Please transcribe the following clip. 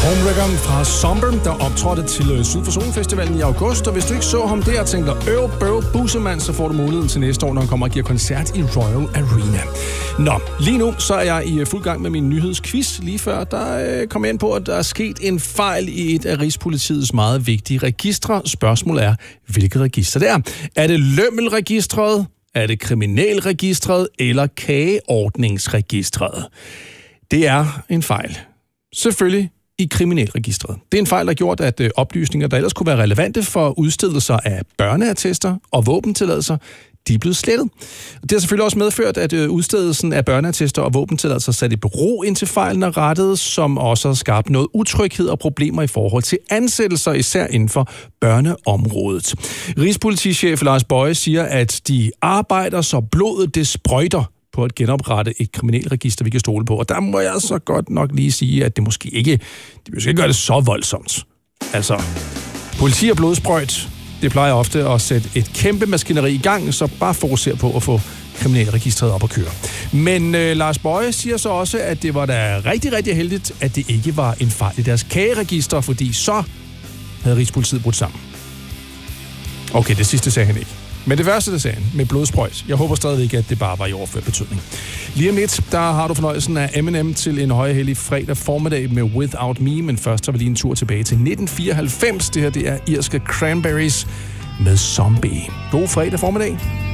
Homewrecker fra Somber, der optrådte til Syd for Solen Festivalen i august, og hvis du ikke så ham der og tænker, bussemand, så får du muligheden til næste år, når han kommer og giver koncert i Royal Arena. Nå, lige nu så er jeg i fuld gang med min nyhedsquiz. Lige før, der kom jeg ind på, at der er sket en fejl i et af Rigspolitiets meget vigtige registre. Spørgsmålet er, hvilket register det er. Er det Lømmelregistret, er det Kriminalregistret eller Kageordningsregistret? Det er en fejl. Selvfølgelig i Kriminalregistret. Det er en fejl, der har gjort, at oplysninger, der ellers kunne være relevante for udstedelser af børneattester og våbentilladelser, de er blevet slettet. Det har selvfølgelig også medført, at udstedelsen af børneattester og våbentilladelser sat i bero indtil fejlen er rettet, som også har skabt noget utryghed og problemer i forhold til ansættelser, især inden for børneområdet. Rigspolitichef Lars Boje siger, at de arbejder, så blodet det sprøjter på at genoprette et kriminalregister, vi kan stole på. Og der må jeg så godt nok lige sige, at det måske ikke gør det så voldsomt. Altså, politi og blodsprøjt, det plejer ofte at sætte et kæmpe maskineri i gang, så bare fokuser på at få kriminalregistret op at køre. Men Lars Boje siger så også, at det var da rigtig, rigtig heldigt, at det ikke var en fejl i deres kageregister, fordi så havde Rigspolitiet brudt sammen. Okay, det sidste sagde han ikke. Men det første, det sagde han, med blodsprøjt. Jeg håber stadigvæk, at det bare var i overført betydning. Lige om lidt, der har du fornøjelsen af Eminem til en højhellig fredag formiddag med Without Me, men først så vil lige en tur tilbage til 1994. Det her, det er irske Cranberries med Zombie. God fredag formiddag.